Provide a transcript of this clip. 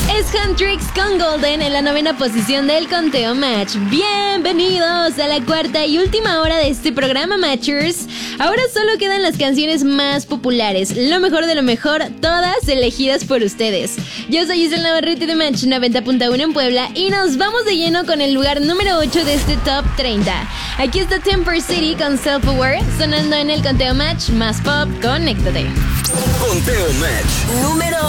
Es Huntrix con Golden en la 9ª posición del conteo Match. Bienvenidos a la cuarta y última hora de este programa, Matchers. Ahora solo quedan las canciones más populares, lo mejor de lo mejor, todas elegidas por ustedes. Yo soy Isel Navarrete de Match 90.1 en Puebla y nos vamos de lleno con el lugar número 8 de este Top 30. Aquí está Temper City con Self Aware, sonando en el conteo Match más pop. Conéctate. Conteo Match número